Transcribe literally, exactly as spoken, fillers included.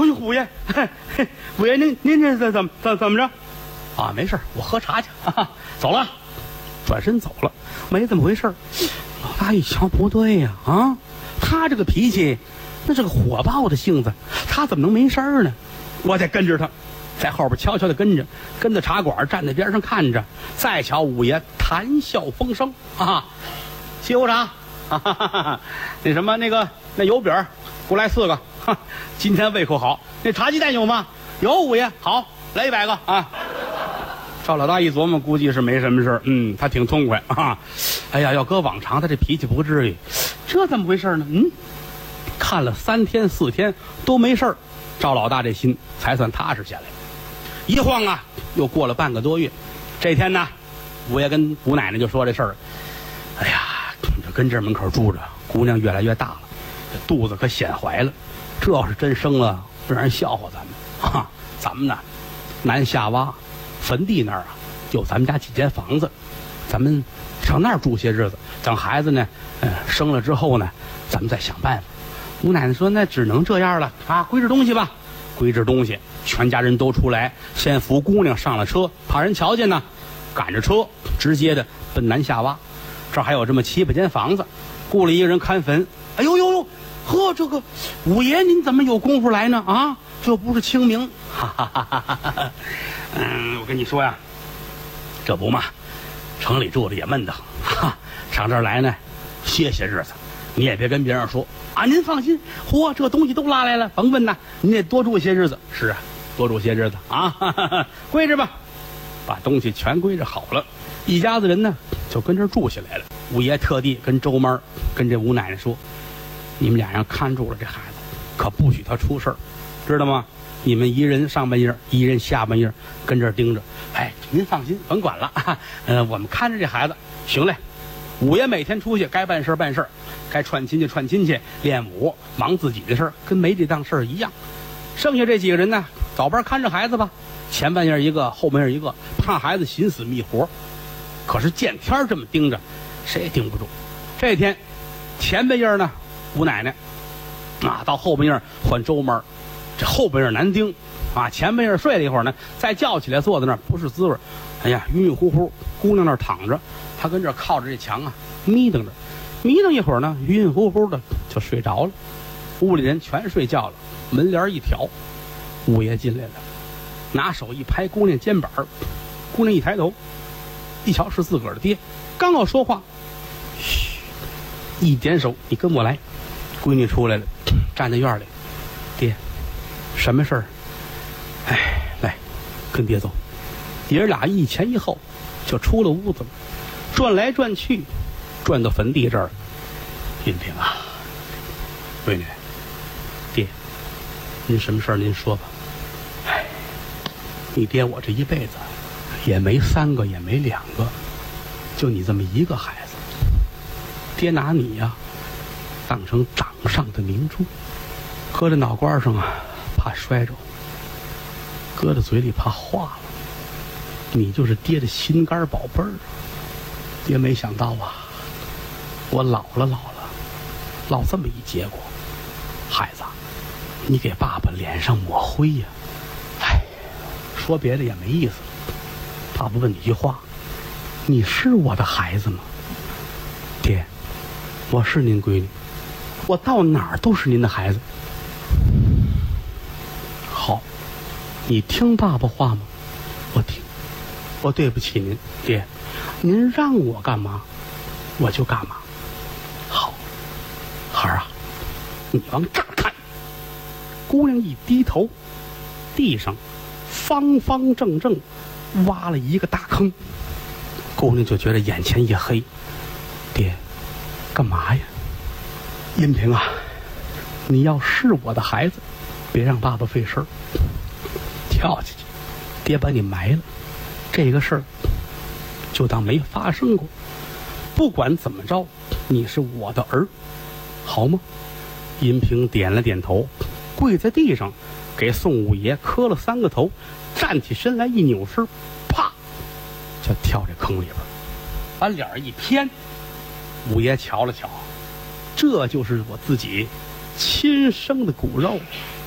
哎呦，五爷，五爷您您这怎怎怎怎么着？啊，没事，我喝茶去，啊，走了，转身走了，没怎么回事。老大一瞧不对呀，啊，啊，他这个脾气，那是个火爆的性子，他怎么能没事呢？我得跟着他。在后边悄悄地跟着，跟着茶馆站在边上看着。再瞧五爷谈笑风生啊，西湖茶，哈哈哈哈，那什么那个那油饼，给我来四个。哈，今天胃口好。那茶鸡蛋有吗？有，五爷，好，来一百个啊。赵老大一琢磨，估计是没什么事嗯，他挺痛快啊。哎呀，要搁往常，他这脾气不至于。这怎么回事呢？嗯，看了三天四天都没事赵老大这心才算踏实下来。一晃啊，又过了半个多月。这天呢，五爷跟吴奶奶就说这事儿。哎呀，这跟这门口住着，姑娘越来越大了，这肚子可显怀了。这要是真生了，让人笑话咱们啊！咱们呢，南下洼坟地那儿啊，有咱们家几间房子，咱们上那儿住些日子。等孩子呢，呃，生了之后呢，咱们再想办法。吴奶奶说：“那只能这样了啊，归置东西吧，归置东西。”全家人都出来，先扶姑娘上了车，怕人瞧见呢，赶着车直接的奔南下洼。这儿还有这么七八间房子，雇了一个人看坟。哎呦呦呦，呵，这个五爷您怎么有功夫来呢？啊，这不是清明？哈哈哈哈哈哈。嗯，我跟你说呀，这不嘛，城里住的也闷得很，哈，上这儿来呢，歇歇日子。你也别跟别人说啊，您放心，嚯，这东西都拉来了，甭问呐，您得多住些日子。是啊，多住些日子啊，哈哈哈，归置吧，把东西全归置好了，一家子人呢就跟这儿住下来了。五爷特地跟周妈跟这吴奶奶说，你们俩人看住了这孩子，可不许他出事儿，知道吗？你们一人上半夜，一人下半夜，跟这儿盯着。哎，您放心，甭管了啊，呃，我们看着这孩子，行嘞。五爷每天出去，该办事办事，该串亲戚串亲戚，练武忙自己的事儿，跟没这档事儿一样。剩下这几个人呢，早班看着孩子吧，前半夜一个，后半夜一个，怕孩子寻死觅活。可是见天这么盯着，谁也盯不住。这天前半夜呢，吴奶奶啊，到后半夜换周妈，这后半夜难盯啊，前半夜睡了一会儿呢，再叫起来坐在那儿不是滋味。哎呀，晕晕乎乎，姑娘那儿躺着，他跟这儿靠着这墙啊，眯瞪着，眯瞪一会儿呢，晕晕乎乎的就睡着了。屋里人全睡觉了，门帘一挑，五爷进来了，拿手一拍姑娘肩膀，姑娘一抬头，一瞧是自个儿的爹，刚要说话，嘘，一点手，你跟我来。闺女出来了，站在院里，爹，什么事儿？哎，来，跟爹走。爷儿俩一前一后就出了屋子了，转来转去，转到坟地这儿。云平啊，闺女，爹，您什么事儿您说吧。哎，你爹我这一辈子也没三个也没两个，就你这么一个孩子，爹拿你呀、啊、当成掌上的明珠，搁在脑瓜上啊怕摔着，搁在嘴里怕化了。你就是爹的心肝宝贝儿，爹没想到啊，我老了老了，落这么一结果。孩子，你给爸爸脸上抹灰呀！哎，说别的也没意思。爸爸问你一句话，你是我的孩子吗？爹，我是您闺女，我到哪儿都是您的孩子。好，你听爸爸话吗？我听。我对不起您，爹，您让我干嘛，我就干嘛。好，孩儿啊，你往这儿看。姑娘一低头，地上方方正正挖了一个大坑。姑娘就觉得眼前一黑，爹，干嘛呀？银平啊，你要是我的孩子，别让爸爸费事儿，跳下去，爹把你埋了。这个事儿就当没发生过，不管怎么着，你是我的儿，好吗？银平点了点头，跪在地上给宋五爷磕了三个头，站起身来一扭身，啪就跳这坑里边，把脸一偏。五爷瞧了瞧，这就是我自己亲生的骨肉，